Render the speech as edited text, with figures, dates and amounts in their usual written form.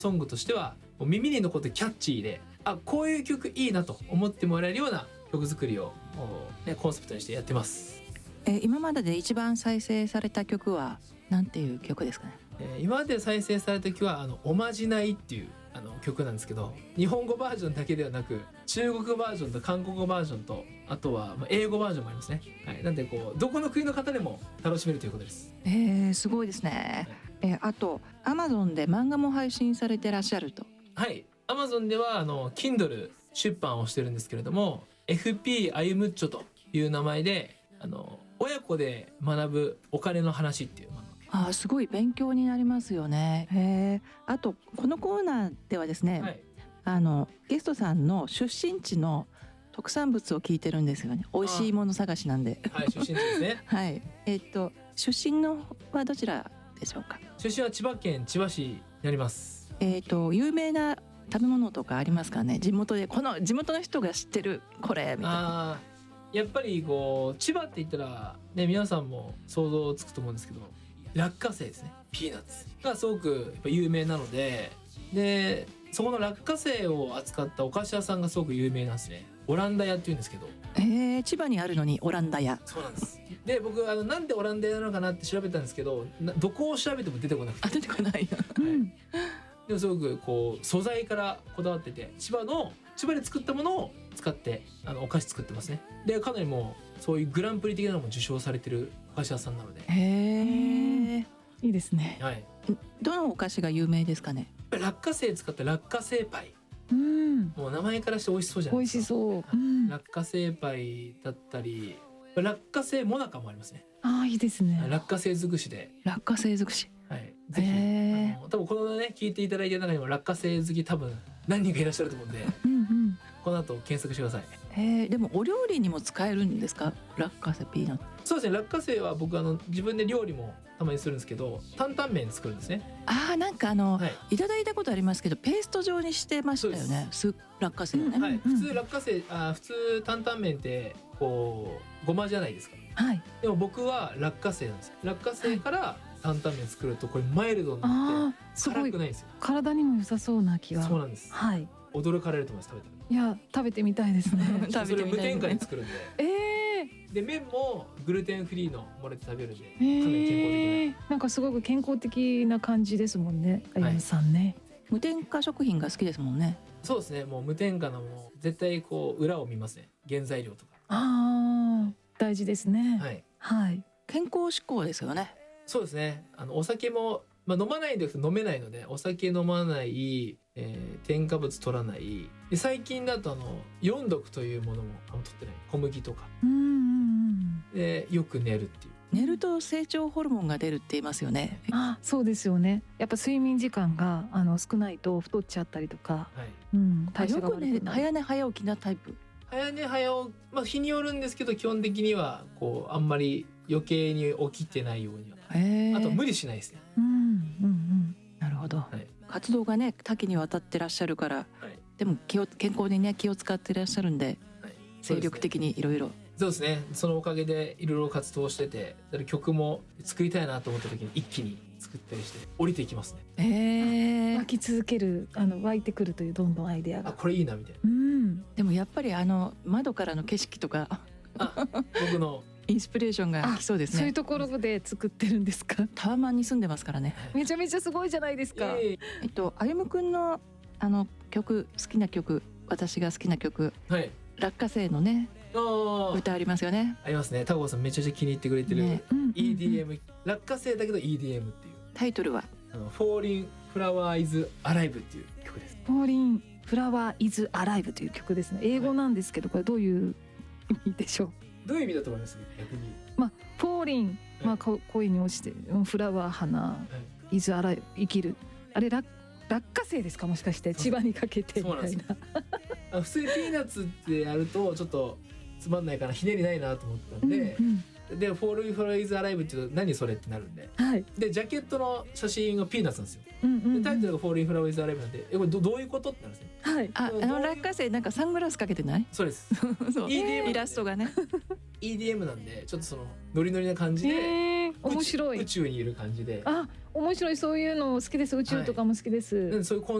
ソングとしてはもう耳に残ってキャッチーで、こういう曲いいなと思ってもらえるような曲作りを、コンセプトにしてやってます。 今までで一番再生された曲はなんていう曲ですかね。 今まで再生された曲はおまじないっていう曲なんですけど、日本語バージョンだけではなく中国バージョンと韓国語バージョンと、あとは英語バージョンもありますね。はい、なんでどこの国の方でも楽しめるということです。 すごいですね。あと Amazon で漫画も配信されてらっしゃると。 はい、Amazon ではKindle 出版をしてるんですけれども、 FP アユムッチョという名前で親子で学ぶお金の話っていう漫画。 すごい勉強になりますよね。あとこのコーナーではですね、はい、ゲストさんの出身地の特産物を聞いてるんですよね。美味しいもの探しなんで。 はい、出身地ですね。 はい。出身のはどちらでしょうか。 出身は千葉県千葉市になります。 有名な食べ物とかありますかね。地元でこの地元の人が知ってるこれみたいな。 やっぱり千葉って言ったらね、皆さんも想像つくと思うんですけど、落花生ですね。ピーナッツがすごくやっぱ有名なので、そこの落花生を扱ったお菓子屋さんがすごく有名なんですね。オランダ屋っていうんですけど。 千葉にあるのにオランダ屋。 そうなんです。で僕なんでオランダ屋なのかなって調べたんですけど、どこを調べても出てこなくて。 出てこない。はい、 でもすごく素材からこだわってて、千葉で作ったものを使ってお菓子作ってますね。でかなりもうそういうグランプリ的なのも受賞されてるお菓子屋さんなので。 いいですね。 はい。 どのお菓子が有名ですかね。 落花生使った落花生パイ。もう名前からして美味しそうじゃないですか。 美味しそう。 落花生パイだったり、落花生もなかもありますね。 いいですね。 落花生尽くしで。 落花生尽くし。 はい。ぜひ多分このね聞いていただいてる中にも落花生好き多分何人かいらっしゃると思うんで、この後検索してください。 でもお料理にも使えるんですか。落花生ピーナッツ。 そうですね。落花生は僕自分で料理もたまにするんですけど、担々麺作るんですね。 なんかいただいたことありますけど、ペースト状にしてましたよね。落花生ね。 はい。普通落花生普通担々麺ってごまじゃないですか。 はい。 でも僕は落花生なんですよ。落花生から担々麺作るとこれマイルドになって辛くないんですよ。 体にも良さそうな気が。 そうなんです。 はい。 驚かれると思います。食べたら。 いや食べてみたいですね。 それ無添加に作るんで。で麺もグルテンフリーのもらって食べるんで、かなり健康的な。 なんかすごく健康的な感じですもんね。あゆみさんね。 無添加食品が好きですもんね。 そうですね。もう無添加のも絶対裏を見ますね。原材料とか。 大事ですね。 はい。 はい。 健康志向ですよね。 そうですね。お酒も飲まないんですけど飲めないので、お酒飲まない、添加物取らない。で最近だと4毒というものも取ってない。小麦とか。でよく寝るっていう。 寝ると成長ホルモンが出るって言いますよね。 そうですよね。やっぱ睡眠時間が少ないと太っちゃったりとか。 はい。 代謝が悪くなる。よく早寝早起きなタイプ。 早寝早起き、日によるんですけど基本的にはあんまり余計に起きてないようには。あと無理しないですね。 なるほど。 はい、 活動がね多岐にわたってらっしゃるから、はい、でも健康にね気を使ってらっしゃるんで、はい、精力的にいろいろ。 そうですね。そのおかげでいろいろ活動してて、曲も作りたいなと思った時に一気に作ったりして降りていきますね。 湧き続ける湧いてくるというどんどんアイデアが。 これいいなみたいな。 でもやっぱり窓からの景色とか僕のインスピレーションが来そうですね。 そういうところで作ってるんですか。 タワマンに住んでますからね。 めちゃめちゃすごいじゃないですか。 あゆむくんの曲、好きな曲、私が好きな曲、はい、落花生のね歌ありますよね。 ありますね。タコさんめちゃめちゃ気に入ってくれてる、EDM、落花生だけど EDM っていうタイトルは Falling Flower is Alive っていう曲です。 Falling Flower is Alive という曲ですね。英語なんですけど、これどういう意味でしょう。 どういう意味だと思います逆に。 Falling、恋に落ちてフラワー花、is alive 生きる。あれ落花生ですか、もしかして千葉にかけてみたいな。 普通にピーナッツってやるとちょっとつまんないからひねりないなと思ったんで、で Falling Flower is Alive って言うと何それってなるんで、でジャケットの写真がピーナッツなんですよ。でタイトルが Falling Flower is Alive なんで、これどういうことってなるんですね。 落花生なんかサングラスかけてない？ そうです。 EDM イラストがね EDM なんでちょっとそのノリノリな感じで、 面白い宇宙にいる感じで。 面白い、そういうの好きです。宇宙とかも好きです。 そういう